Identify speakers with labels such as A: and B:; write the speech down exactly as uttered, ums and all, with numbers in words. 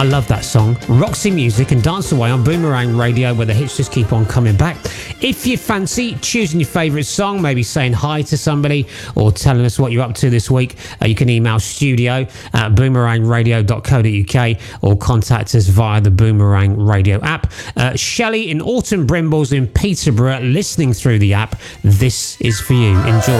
A: I love that song. Roxy Music and Dance Away on Boomerang Radio, where the hits just keep on coming back. If you fancy choosing your favourite song, maybe saying hi to somebody or telling us what you're up to this week, uh, you can email studio at boomerang radio dot co dot uk or contact us via the Boomerang Radio app. Uh, Shelley in Alton Brimbles in Peterborough, listening through the app. This is for you. Enjoy.